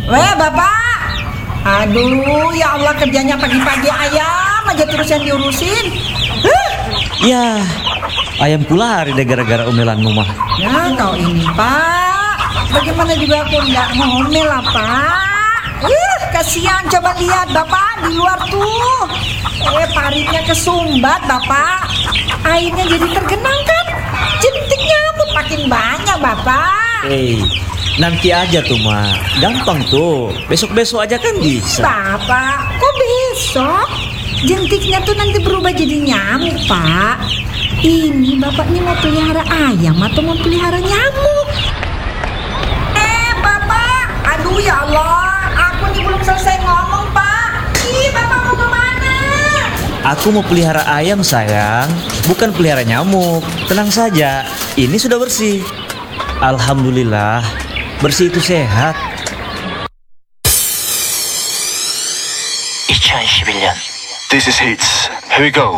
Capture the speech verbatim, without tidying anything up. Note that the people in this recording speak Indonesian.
Weh bapak, aduh ya Allah kerjanya pagi-pagi ayam aja terus yang diurusin. Huh. Ya, ayamku lari deh gara-gara omelanmu mah. Ya kau ini pak, bagaimana juga aku nggak ngomel lah pak. Uh, kasihan coba lihat bapak di luar tuh. Eh paritnya kesumbat bapak, airnya jadi tergenang kan. Jentik nyamuk makin banyak bapak. Eh, nanti aja tuh mah, gampang tuh. Besok-besok aja kan bisa. Bapak, kok besok? Jentiknya tuh nanti berubah jadi nyamuk pak. Ini bapak ini mau pelihara ayam atau mau pelihara nyamuk? Eh bapak, aduh ya Allah, aku nih belum selesai ngomong pak. Ih bapak mau kemana? Aku mau pelihara ayam sayang, bukan pelihara nyamuk. Tenang saja, ini sudah bersih. Alhamdulillah, bersih itu sehat. 이천이십일 년 This is Hits. Here we go.